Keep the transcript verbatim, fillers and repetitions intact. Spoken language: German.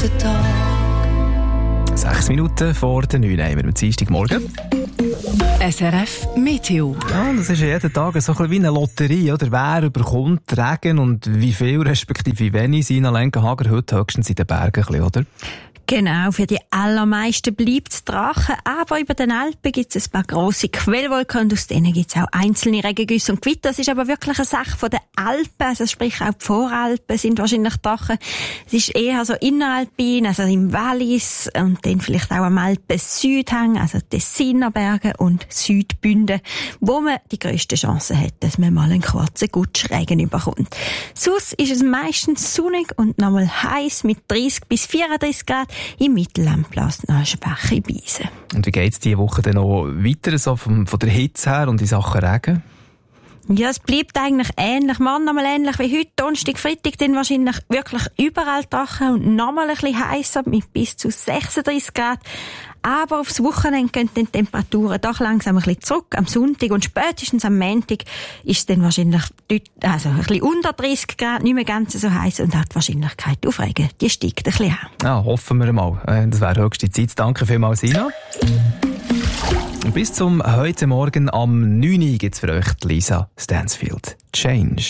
the dark. Sechs Minuten vor der neun haben wir am Dienstagmorgen. S R F Meteo. Ja, das ist ja jeden Tag so ein bisschen wie eine Lotterie, oder? Wer überkommt Regen und wie viel, respektive wie wenig. Sina Lenkenhager heute höchstens in den Bergen, ein bisschen, oder? Genau, für die allermeisten bleibt es Drachen, aber über den Alpen gibt es ein paar grosse Quellwolken und aus denen gibt es auch einzelne Regengüsse und Gewitter. Es ist aber wirklich eine Sache von den Alpen, also sprich auch die Voralpen sind wahrscheinlich Drachen. Es ist eher so inneralpin, also im Wallis und dann vielleicht auch am Alpen-Südhang, also Tessiner Berge und Südbünden, wo man die grösste Chance hat, dass man mal einen kurzen Gutschregen überkommt. Sonst ist es meistens sonnig und nochmal heiß mit dreißig bis vierunddreißig Grad. Im Mittelland bläst noch eine schwache Brise. Und wie geht es diese Woche dann noch weiter, so vom, von der Hitze her und in Sachen Regen? Ja, es bleibt eigentlich ähnlich. Morgen nochmal ähnlich wie heute, Donnerstag, Freitag, dann wahrscheinlich wirklich überall trocken und nochmal ein bisschen heißer mit bis zu sechsunddreißig Grad. Aber aufs Wochenende gehen die Temperaturen doch langsam ein bisschen zurück. Am Sonntag und spätestens am Montag ist es dann wahrscheinlich also ein bisschen unter dreißig Grad, nicht mehr ganz so heiß und auch die Wahrscheinlichkeit auf Regen, die steigt ein bisschen an. Ja, hoffen wir mal. Das wäre höchste Zeit. Danke vielmals, Sina. Und bis zum heute Morgen am neun Uhr gibt es für euch Lisa Stansfield. Change.